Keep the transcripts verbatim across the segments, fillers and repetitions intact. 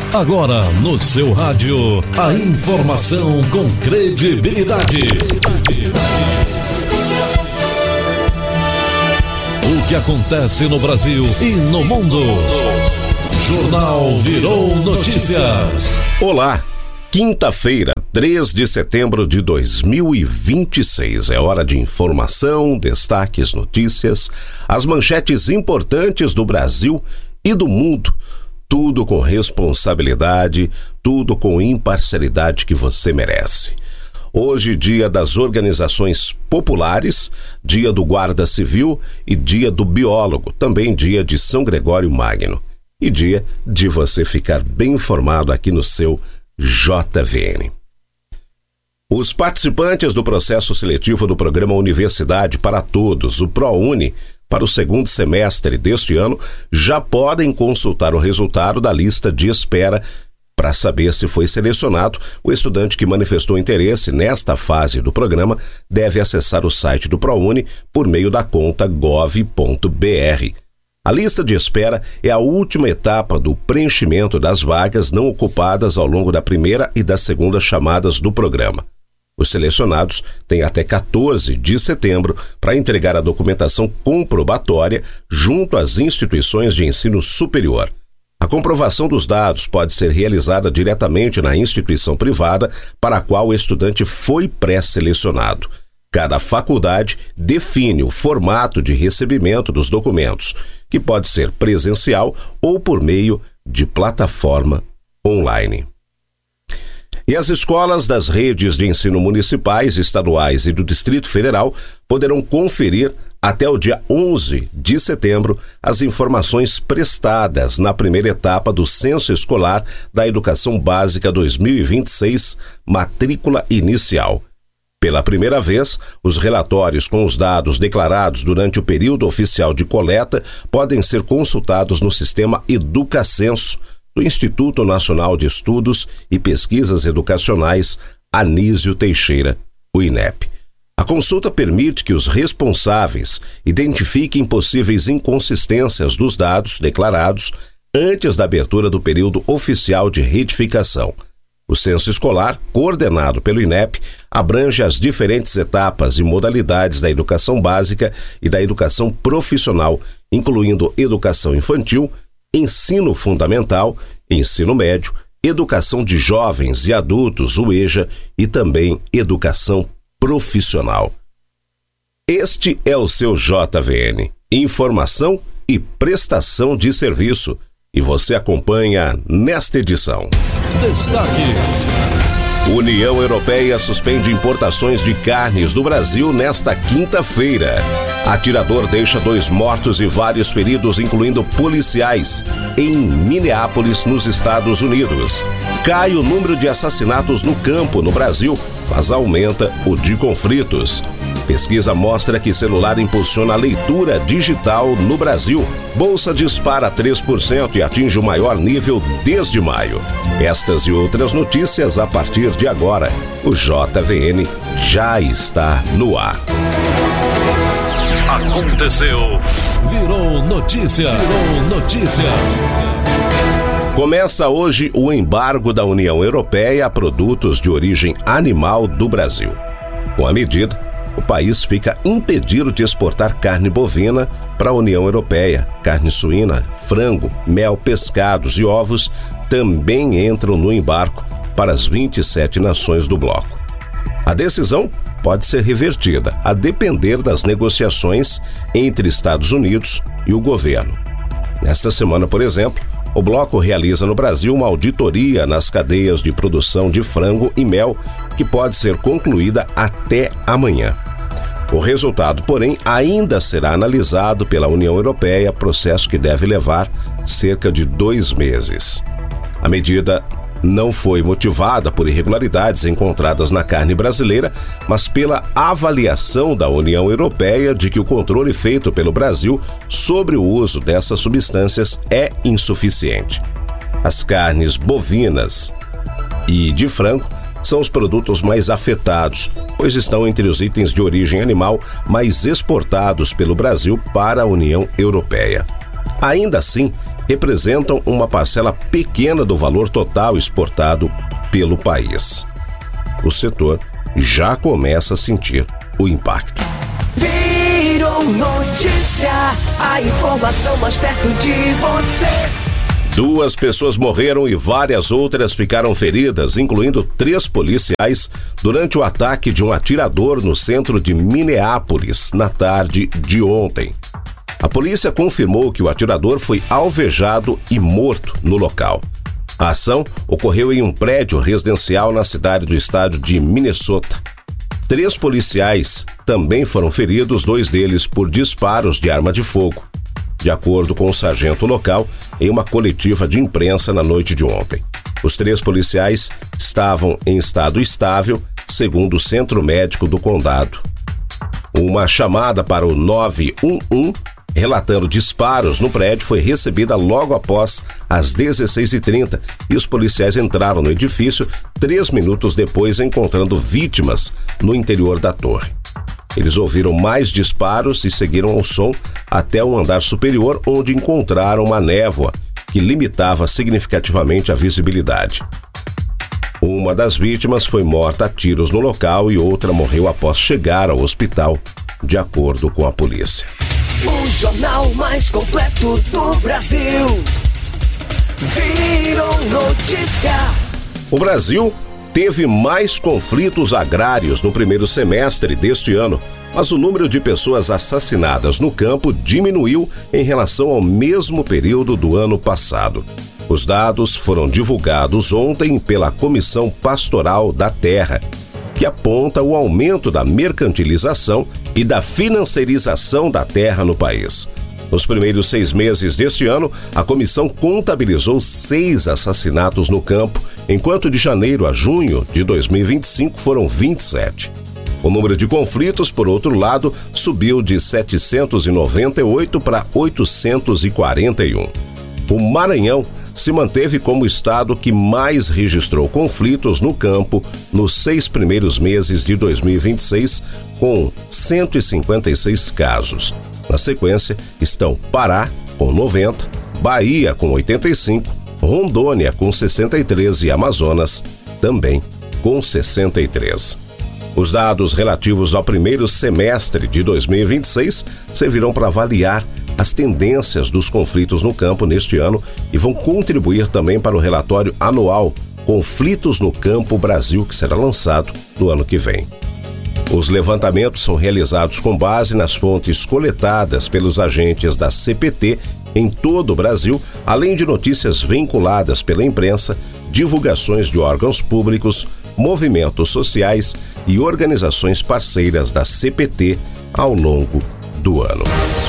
Agora no seu rádio, a informação com credibilidade. O que acontece no Brasil e no mundo. Jornal Virou Notícias. Olá, quinta-feira, três de setembro de dois mil e vinte e seis. É hora de informação, destaques, notícias, as manchetes importantes do Brasil e do mundo. Tudo com responsabilidade, tudo com imparcialidade que você merece. Hoje, dia das organizações populares, dia do Guarda Civil e dia do biólogo, também dia de São Gregório Magno. E dia de você ficar bem informado aqui no seu J V N. Os participantes do processo seletivo do programa Universidade para Todos, o ProUni, para o segundo semestre deste ano, já podem consultar o resultado da lista de espera para saber se foi selecionado. O estudante que manifestou interesse nesta fase do programa deve acessar o site do ProUni por meio da conta gov ponto br. A lista de espera é a última etapa do preenchimento das vagas não ocupadas ao longo da primeira e da segunda chamadas do programa. Os selecionados têm até quatorze de setembro para entregar a documentação comprobatória junto às instituições de ensino superior. A comprovação dos dados pode ser realizada diretamente na instituição privada para a qual o estudante foi pré-selecionado. Cada faculdade define o formato de recebimento dos documentos, que pode ser presencial ou por meio de plataforma online. E as escolas das redes de ensino municipais, estaduais e do Distrito Federal poderão conferir até o dia onze de setembro as informações prestadas na primeira etapa do Censo Escolar da Educação Básica dois mil e vinte e seis, matrícula inicial. Pela primeira vez, os relatórios com os dados declarados durante o período oficial de coleta podem ser consultados no sistema EducaCenso, do Instituto Nacional de Estudos e Pesquisas Educacionais Anísio Teixeira, o INEP. A consulta permite que os responsáveis identifiquem possíveis inconsistências dos dados declarados antes da abertura do período oficial de retificação. O censo escolar, coordenado pelo INEP, abrange as diferentes etapas e modalidades da educação básica e da educação profissional, incluindo educação infantil, ensino fundamental, ensino médio, educação de jovens e adultos, o EJA, e também educação profissional. Este é o seu J V N, informação e prestação de serviço, e você acompanha nesta edição. Destaques. União Europeia suspende importações de carnes do Brasil nesta quinta-feira. Atirador deixa dois mortos e vários feridos, incluindo policiais, em Minneapolis, nos Estados Unidos. Cai o número de assassinatos no campo no Brasil, mas aumenta o de conflitos. Pesquisa mostra que celular impulsiona a leitura digital no Brasil. Bolsa dispara três por cento e atinge o maior nível desde maio. Estas e outras notícias a partir de agora. O J V N já está no ar. Aconteceu. Virou notícia. Virou notícia. Começa hoje o embargo da União Europeia a produtos de origem animal do Brasil. Com a medida, o país fica impedido de exportar carne bovina para a União Europeia. Carne suína, frango, mel, pescados e ovos também entram no embargo para as vinte e sete nações do bloco. A decisão pode ser revertida, a depender das negociações entre Estados Unidos e o governo. Nesta semana, por exemplo, o bloco realiza no Brasil uma auditoria nas cadeias de produção de frango e mel, que pode ser concluída até amanhã. O resultado, porém, ainda será analisado pela União Europeia, processo que deve levar cerca de dois meses. A medida não foi motivada por irregularidades encontradas na carne brasileira, mas pela avaliação da União Europeia de que o controle feito pelo Brasil sobre o uso dessas substâncias é insuficiente. As carnes bovinas e de frango são os produtos mais afetados, pois estão entre os itens de origem animal mais exportados pelo Brasil para a União Europeia. Ainda assim, representam uma parcela pequena do valor total exportado pelo país. O setor já começa a sentir o impacto. Virou notícia, a informação mais perto de você. Duas pessoas morreram e várias outras ficaram feridas, incluindo três policiais, durante o ataque de um atirador no centro de Minneapolis, na tarde de ontem. A polícia confirmou que o atirador foi alvejado e morto no local. A ação ocorreu em um prédio residencial na cidade do estado de Minnesota. Três policiais também foram feridos, dois deles por disparos de arma de fogo, de acordo com o sargento local, em uma coletiva de imprensa na noite de ontem. Os três policiais estavam em estado estável, segundo o centro médico do condado. Uma chamada para o nove um um, relatando disparos no prédio, foi recebida logo após as dezesseis e trinta e os policiais entraram no edifício três minutos depois, encontrando vítimas no interior da torre. Eles ouviram mais disparos e seguiram o som até o andar superior, onde encontraram uma névoa que limitava significativamente a visibilidade. Uma das vítimas foi morta a tiros no local e outra morreu após chegar ao hospital, de acordo com a polícia. O jornal mais completo do Brasil. Virou notícia. O Brasil teve mais conflitos agrários no primeiro semestre deste ano, mas o número de pessoas assassinadas no campo diminuiu em relação ao mesmo período do ano passado. Os dados foram divulgados ontem pela Comissão Pastoral da Terra, que aponta o aumento da mercantilização e da financiarização da terra no país. Nos primeiros seis meses deste ano, a comissão contabilizou seis assassinatos no campo, enquanto de janeiro a junho de dois mil e vinte e cinco foram vinte e sete. O número de conflitos, por outro lado, subiu de setecentos e noventa e oito para oitocentos e quarenta e um. O Maranhão se manteve como o estado que mais registrou conflitos no campo nos seis primeiros meses de dois mil e vinte e seis, com cento e cinquenta e seis casos. Na sequência estão Pará, com noventa, Bahia, com oitenta e cinco, Rondônia, com sessenta e três e Amazonas, também com sessenta e três. Os dados relativos ao primeiro semestre de dois mil e vinte e seis servirão para avaliar as tendências dos conflitos no campo neste ano e vão contribuir também para o relatório anual Conflitos no Campo Brasil, que será lançado no ano que vem. Os levantamentos são realizados com base nas fontes coletadas pelos agentes da C P T em todo o Brasil, além de notícias vinculadas pela imprensa, divulgações de órgãos públicos, movimentos sociais e organizações parceiras da C P T ao longo do ano.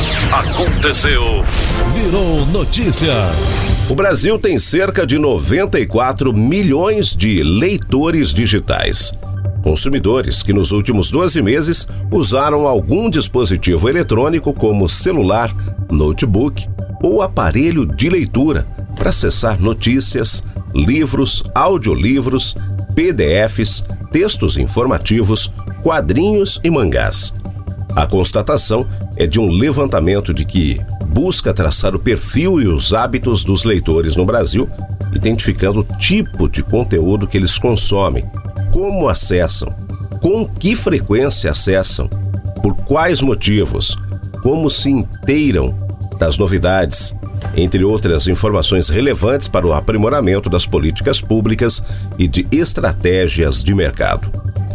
Aconteceu, virou notícias. O Brasil tem cerca de noventa e quatro milhões de leitores digitais. Consumidores que nos últimos doze meses usaram algum dispositivo eletrônico como celular, notebook ou aparelho de leitura para acessar notícias, livros, audiolivros, P D Fs, textos informativos, quadrinhos e mangás. A constatação é de um levantamento de que busca traçar o perfil e os hábitos dos leitores no Brasil, identificando o tipo de conteúdo que eles consomem, como acessam, com que frequência acessam, por quais motivos, como se inteiram das novidades, entre outras informações relevantes para o aprimoramento das políticas públicas e de estratégias de mercado.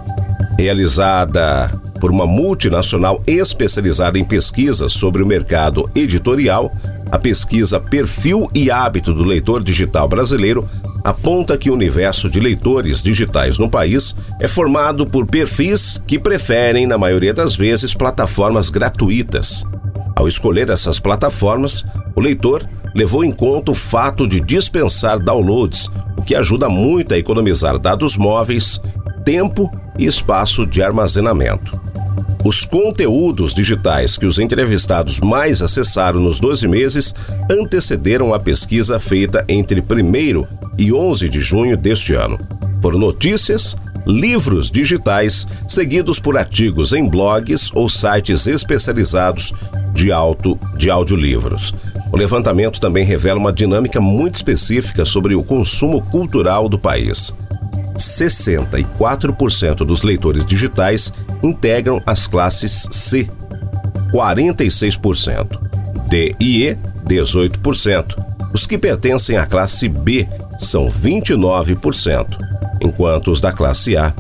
Realizada por uma multinacional especializada em pesquisas sobre o mercado editorial, a pesquisa Perfil e Hábito do Leitor Digital Brasileiro aponta que o universo de leitores digitais no país é formado por perfis que preferem, na maioria das vezes, plataformas gratuitas. Ao escolher essas plataformas, o leitor levou em conta o fato de dispensar downloads, o que ajuda muito a economizar dados móveis, tempo e espaço de armazenamento. Os conteúdos digitais que os entrevistados mais acessaram nos doze meses antecederam a pesquisa feita entre primeiro e onze de junho deste ano. Foram notícias, livros digitais, seguidos por artigos em blogs ou sites especializados de, auto, de audiolivros. O levantamento também revela uma dinâmica muito específica sobre o consumo cultural do país. sessenta e quatro por cento dos leitores digitais integram as classes C, quarenta e seis por cento, D e E, dezoito por cento. Os que pertencem à classe B são vinte e nove por cento, enquanto os da classe A